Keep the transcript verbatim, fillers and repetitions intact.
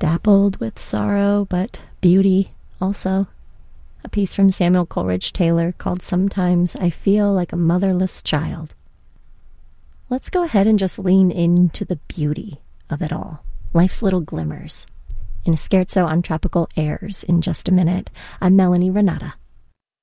dappled with sorrow, but beauty also. A piece from Samuel Coleridge Taylor called Sometimes I Feel Like a Motherless Child. Let's go ahead and just lean into the beauty of it all, life's little glimmers, in a scherzo on tropical airs in just a minute. I'm Melanie Renata.